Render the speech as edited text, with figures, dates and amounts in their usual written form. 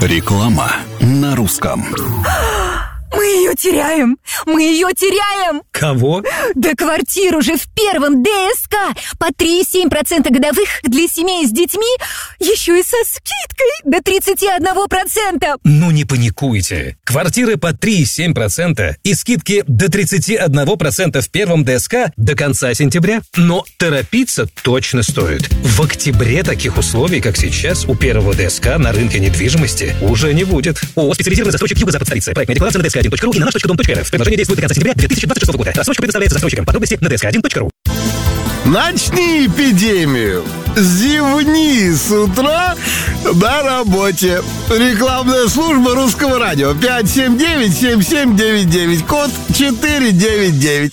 Реклама на русском. Мы ее теряем! Мы ее теряем! Кого? Да квартиру же в первом ДСК! По 3,7% годовых для семей с детьми, еще и со скидкой до 31%! Ну не паникуйте. Квартиры по 3,7% и скидки до 31% в первом ДСК до конца сентября. Но торопиться точно стоит. В октябре таких условий, как сейчас, у первого ДСК на рынке недвижимости уже не будет. ООО «Специализированный застройщик Юго-Запад столицы». Проектная декларация на dsк1.ru и на наш.дом.рф. Предложение действует до конца сентября 2026 года. Рассрочка предоставляется застройщикам. Подробности на dsк1.ru. Начни эпидемию. Зевни с утра на работе. Рекламная служба Русского радио. 579-7799. Код 499.